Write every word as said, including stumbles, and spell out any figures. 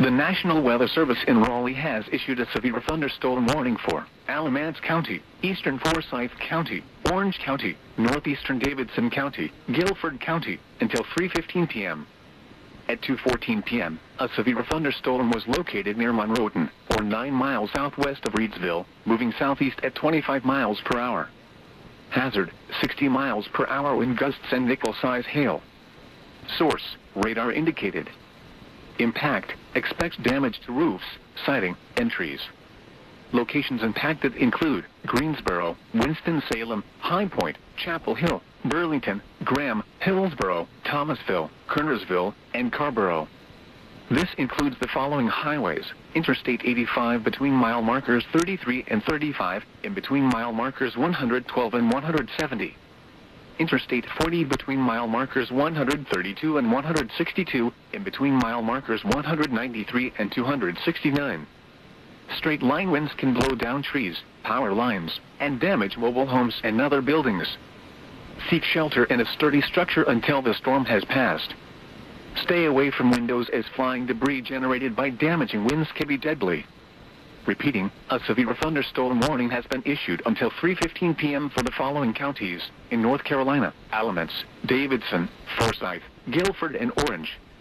The National Weather Service in Raleigh has issued a severe thunderstorm warning for Alamance County, Eastern Forsyth County, Orange County, Northeastern Davidson County, Guilford County, until three fifteen p m At two fourteen p m, a severe thunderstorm was located near Monroeton, or nine miles southwest of Reedsville, moving southeast at twenty-five miles per hour. Hazard, sixty miles per hour wind gusts and nickel-size hail. Source, radar indicated. Impact, expects damage to roofs, siding, and trees. Locations impacted include Greensboro, Winston-Salem, High Point, Chapel Hill, Burlington, Graham, Hillsboro, Thomasville, Kernersville, and Carborough. This includes the following highways: Interstate eighty-five between mile markers thirty-three and thirty-five, and between mile markers one hundred twelve and one hundred seventy. Interstate forty between mile markers one hundred thirty-two and one hundred sixty-two, and between mile markers one hundred ninety-three and two hundred sixty-nine. Straight line winds can blow down trees, power lines, and damage mobile homes and other buildings. Seek shelter in a sturdy structure until the storm has passed. Stay away from windows as flying debris generated by damaging winds can be deadly. Repeating, a severe thunderstorm warning has been issued until three fifteen p m for the following counties: in North Carolina, Alamance, Davidson, Forsyth, Guilford, and Orange.